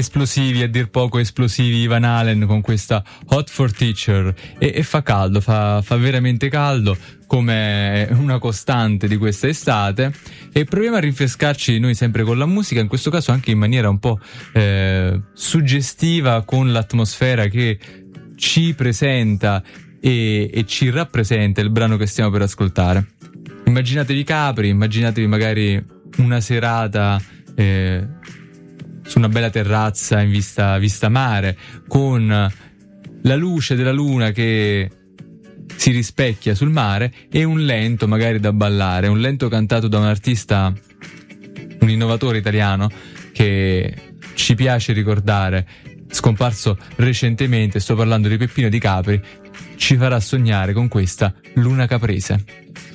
esplosivi, a dir poco esplosivi, Van Halen con questa Hot for Teacher, e fa caldo, fa veramente caldo, come una costante di questa estate, e proviamo a rinfrescarci noi sempre con la musica, in questo caso anche in maniera un po' suggestiva, con l'atmosfera che ci presenta e ci rappresenta il brano che stiamo per ascoltare. Immaginatevi Capri, immaginatevi magari una serata su una bella terrazza in vista mare, con la luce della luna che si rispecchia sul mare, e un lento magari da ballare, un lento cantato da un artista, un innovatore italiano che ci piace ricordare, scomparso recentemente. Sto parlando di Peppino Di Capri. Ci farà sognare con questa Luna Caprese.